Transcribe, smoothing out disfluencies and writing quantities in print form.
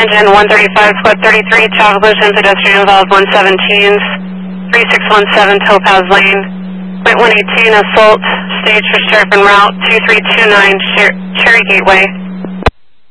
Engine 135, squad 33, travel collision, pedestrian involved 117s, 3617 Topaz Lane, point 118 assault, stage for sheriff en route 2329 Cherry Gateway.